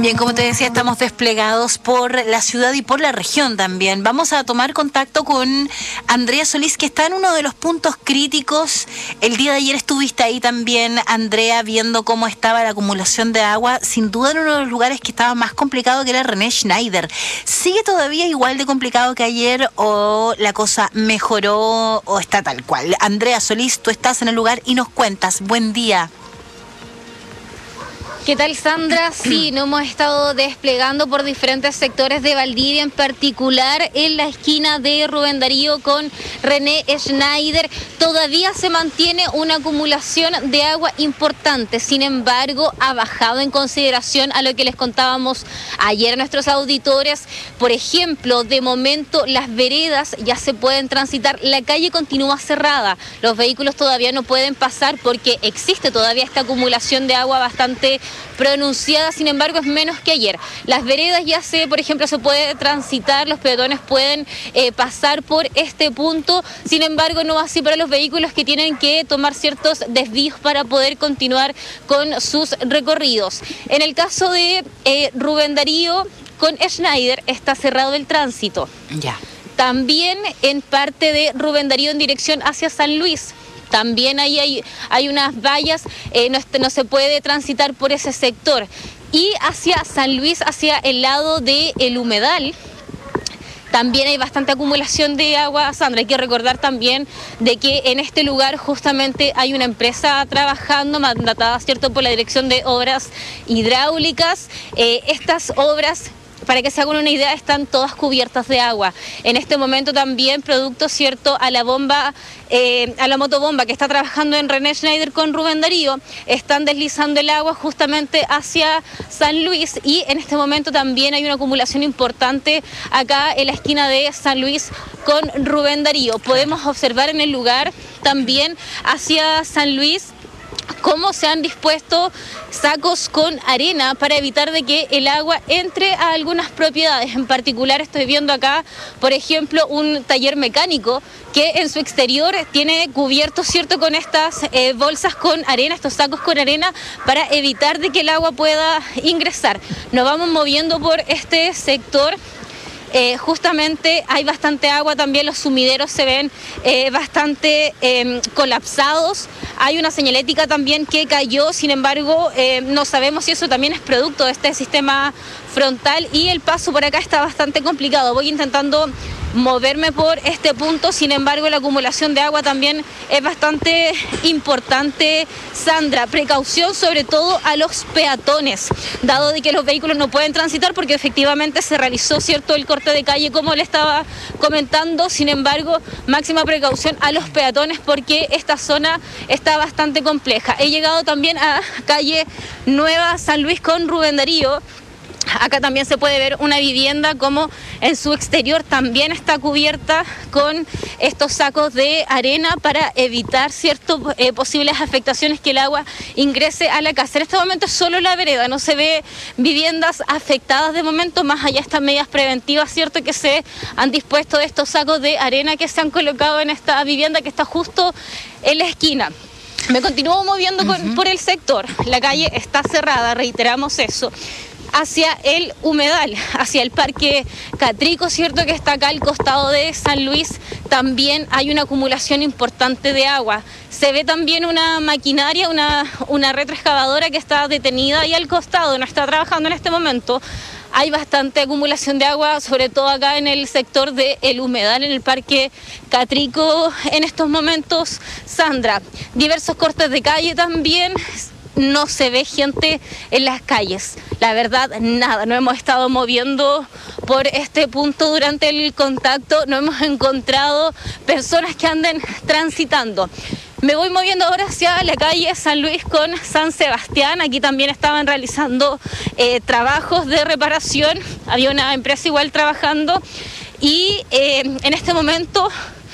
Bien, como te decía, estamos desplegados por la ciudad y por la región también. Vamos a tomar contacto con Andrea Solís, que está en uno de los puntos críticos. El día de ayer estuviste ahí también, Andrea, viendo cómo estaba la acumulación de agua. Sin duda en uno de los lugares que estaba más complicado, que era René Schneider. ¿Sigue todavía igual de complicado que ayer o la cosa mejoró o está tal cual? Andrea Solís, tú estás en el lugar y nos cuentas. Buen día. ¿Qué tal, Sandra? Sí, nos hemos estado desplegando por diferentes sectores de Valdivia, en particular en la esquina de Rubén Darío con René Schneider. Todavía se mantiene una acumulación de agua importante, sin embargo, ha bajado en consideración a lo que les contábamos ayer a nuestros auditores. Por ejemplo, de momento las veredas ya se pueden transitar, la calle continúa cerrada, los vehículos todavía no pueden pasar porque existe todavía esta acumulación de agua bastante pronunciada, sin embargo es menos que ayer. Las veredas ya por ejemplo, se puede transitar, los peatones pueden pasar por este punto, sin embargo no así para los vehículos que tienen que tomar ciertos desvíos para poder continuar con sus recorridos. En el caso de Rubén Darío con Schneider está cerrado el tránsito. Ya. También en parte de Rubén Darío en dirección hacia San Luis. También ahí hay unas vallas, no se puede transitar por ese sector. Y hacia San Luis, hacia el lado del Humedal, también hay bastante acumulación de agua, Sandra. Hay que recordar también de que en este lugar justamente hay una empresa trabajando, mandatada, ¿cierto?, por la Dirección de Obras Hidráulicas. Estas obras, para que se hagan una idea, están todas cubiertas de agua. En este momento también, producto, ¿cierto?, a la bomba, a la motobomba que está trabajando en René Schneider con Rubén Darío, están deslizando el agua justamente hacia San Luis, y en este momento también hay una acumulación importante acá en la esquina de San Luis con Rubén Darío. Podemos observar en el lugar también hacia San Luis cómo se han dispuesto sacos con arena para evitar de que el agua entre a algunas propiedades. En particular estoy viendo acá, por ejemplo, un taller mecánico que en su exterior tiene cubierto, ¿cierto?, con estas bolsas con arena, estos sacos con arena, para evitar de que el agua pueda ingresar. Nos vamos moviendo por este sector. Justamente hay bastante agua, también los sumideros se ven bastante colapsados. Hay una señalética también que cayó, sin embargo no sabemos si eso también es producto de este sistema frontal, y el paso por acá está bastante complicado. Voy intentando moverme por este punto, sin embargo la acumulación de agua también es bastante importante, Sandra. Precaución sobre todo a los peatones, dado de que los vehículos no pueden transitar porque efectivamente se realizó, ¿cierto?, el corte de calle como le estaba comentando. Sin embargo, máxima precaución a los peatones porque esta zona está bastante compleja. He llegado también a calle Nueva San Luis con Rubén Darío. Acá también se puede ver una vivienda como en su exterior también está cubierta con estos sacos de arena para evitar posibles afectaciones, que el agua ingrese a la casa. En este momento es solo la vereda, no se ve viviendas afectadas de momento, más allá de estas medidas preventivas, ¿cierto?, que se han dispuesto de estos sacos de arena que se han colocado en esta vivienda que está justo en la esquina. Me continúo moviendo por el sector, la calle está cerrada, reiteramos eso. Hacia el Humedal, hacia el Parque Catrico, ¿cierto?, que está acá al costado de San Luis, también hay una acumulación importante de agua. Se ve también una maquinaria, una retroexcavadora que está detenida ahí al costado, no está trabajando en este momento. Hay bastante acumulación de agua, sobre todo acá en el sector del Humedal, en el Parque Catrico en estos momentos, Sandra. Diversos cortes de calle también. No se ve gente en las calles, la verdad, nada. Nos hemos estado moviendo por este punto durante el contacto, no hemos encontrado personas que anden transitando. Me voy moviendo ahora hacia la calle San Luis con San Sebastián. Aquí también estaban realizando trabajos de reparación, había una empresa igual trabajando, y en este momento